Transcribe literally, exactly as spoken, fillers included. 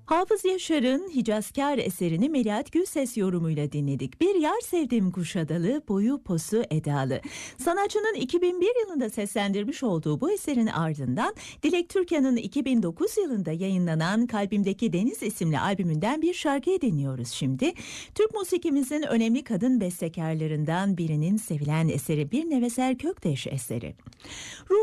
Hafız Yaşar'ın Hicazkar eserini Melahat Gülses yorumuyla dinledik. Bir Yar Sevdim Kuşadalı, boyu posu edalı. Sanatçının iki bin bir yılında seslendirmiş olduğu bu eserin ardından Dilek Türkan'ın iki bin dokuz yılında yayınlanan Kalbimdeki Deniz isimli albümünden bir şarkıyı dinliyoruz şimdi. Türk musikimizin önemli kadın bestekarlarından birinin sevilen eseri Bir Neveser Kökteş eseri.